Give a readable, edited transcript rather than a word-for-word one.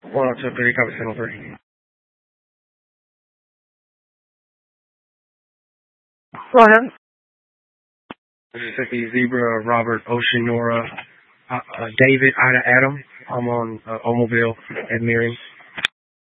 102.3, copy signal 3. Go ahead. Mississippi Zebra, Robert, Ocean, Nora, David, Ida, Adam. I'm on Mobile at Miriam.